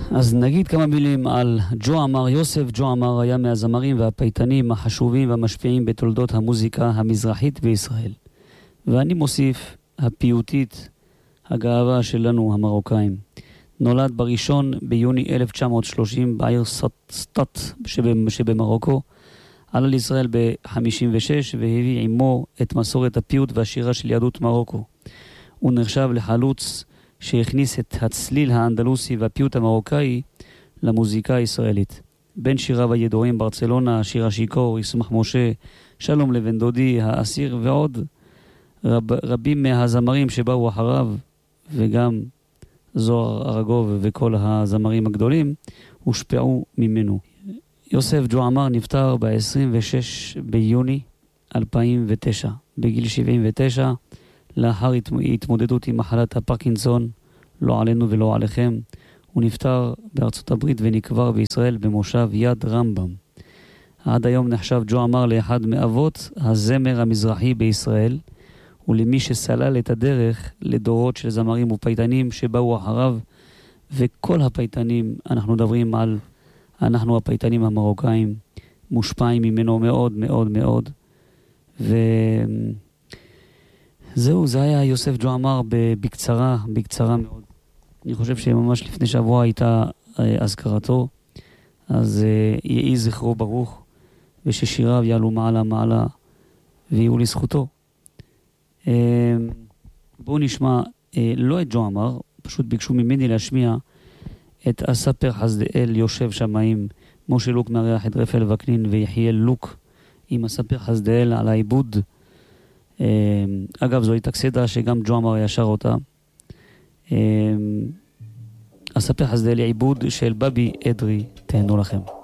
אז נגיד כמה מילים על ג'ו עמר. יוסף ג'ו עמר היה מהזמרים והפייטנים החשובים והמשפיעים בתולדות המוזיקה המזרחית בישראל. ואני מוסיף, הפיוטית, הגאווה שלנו המרוקאים. נולד בראשון ביוני 1930 בעיר סטט שבמרוקו. עלה לישראל ב-56 והביא עמו את מסורת הפיוט והשירה של יהדות מרוקו. הוא נחשב לחלוץ שהכניס את הצליל האנדלוסי והפיוט המרוקאי למוזיקה הישראלית. בין שיריו הידועים ברצלונה, שיר השיכור, ישמח משה, שלום לבן דודי, האסיר ועוד רבים מהזמרים שבאו אחריו, וגם זוהר ארגוב וכל הזמרים הגדולים הושפעו ממנו. יוסף ג'ו עמר נפטר ב-26 ביוני 2009 בגיל 79 לאחר התמודדות עם מחלת הפרקינסון. לא עלינו ולא עליכם. הוא נפטר בארצות הברית ונקבר בישראל במושב יד רמב"ם. עד היום נחשב ג'ו עמר לאחד מאבות הזמר המזרחי בישראל, ולמי שסלל את הדרך לדורות של זמרים ופייטנים שבאו אחריו. וכל הפייטנים, אנחנו מדברים על אנחנו הפייטנים המרוקאים, מושפעים ממנו מאוד מאוד מאוד. וזהו, זה היה יוסף ג'ו עמר בקצרה מאוד. אני חושב שממש לפני שבוע הייתה אזכרתו, אז יהי זכרו ברוך, וששיריו יעלו מעלה ויהיו לזכותו. בואו נשמע לא את ג'ו עמר, פשוט ביקשו ממני להשמיע את אספר חסדאל יושב שמיים, משה לוק מארח את רפאל וקנין ויחיאל לוק עם אספר חסדאל על העיבוד. אגב, זו הייתה קסדה שגם ג'ו עמר ישר אותה. אספר חסדאל עיבוד של בבי אדרי, תהנו לכם.